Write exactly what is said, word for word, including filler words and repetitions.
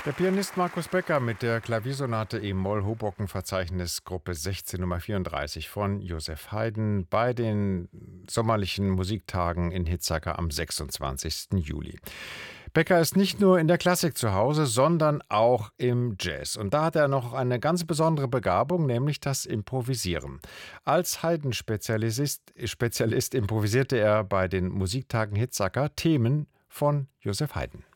Der Pianist Markus Becker mit der Klaviersonate E-Moll Hoboken-Verzeichnis Gruppe sechzehn Nummer vierunddreißig von Joseph Haydn bei den sommerlichen Musiktagen in Hitzacker am sechsundzwanzigsten Juli. Becker ist nicht nur in der Klassik zu Hause, sondern auch im Jazz. Und da hat er noch eine ganz besondere Begabung, nämlich das Improvisieren. Als Haydn-Spezialist Spezialist improvisierte er bei den Musiktagen Hitzacker Themen von Joseph Haydn.